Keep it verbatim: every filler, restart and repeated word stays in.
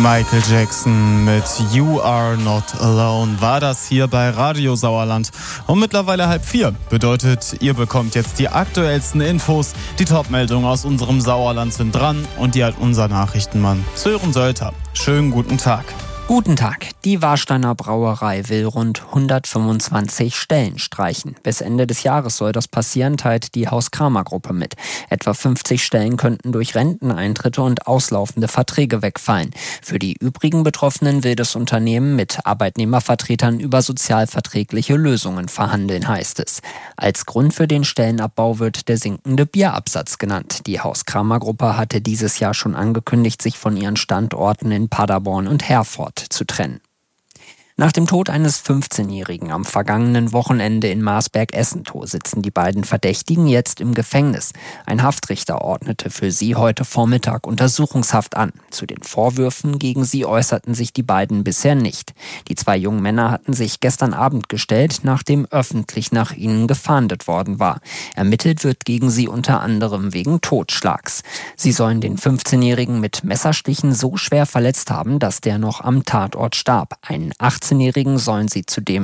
Michael Jackson mit You Are Not Alone war das hier bei Radio Sauerland. Und mittlerweile halb vier bedeutet, ihr bekommt jetzt die aktuellsten Infos. Die Top-Meldungen aus unserem Sauerland sind dran und die hat unser Nachrichtenmann Sören Sölter. Schönen guten Tag. Guten Tag. Die Warsteiner Brauerei will rund hundertfünfundzwanzig Stellen streichen. Bis Ende des Jahres soll das passieren, teilt die Haus-Kramer-Gruppe mit. Etwa fünfzig Stellen könnten durch Renteneintritte und auslaufende Verträge wegfallen. Für die übrigen Betroffenen will das Unternehmen mit Arbeitnehmervertretern über sozialverträgliche Lösungen verhandeln, heißt es. Als Grund für den Stellenabbau wird der sinkende Bierabsatz genannt. Die Haus-Kramer-Gruppe hatte dieses Jahr schon angekündigt, sich von ihren Standorten in Paderborn und Herford zu trennen. Nach dem Tod eines fünfzehnjährigen am vergangenen Wochenende in Marsberg-Essentow sitzen die beiden Verdächtigen jetzt im Gefängnis. Ein Haftrichter ordnete für sie heute Vormittag Untersuchungshaft an. Zu den Vorwürfen gegen sie äußerten sich die beiden bisher nicht. Die zwei jungen Männer hatten sich gestern Abend gestellt, nachdem öffentlich nach ihnen gefahndet worden war. Ermittelt wird gegen sie unter anderem wegen Totschlags. Sie sollen den fünfzehnjährigen mit Messerstichen so schwer verletzt haben, dass der noch am Tatort starb. Einen achtzehnjährigen sollen sie zudem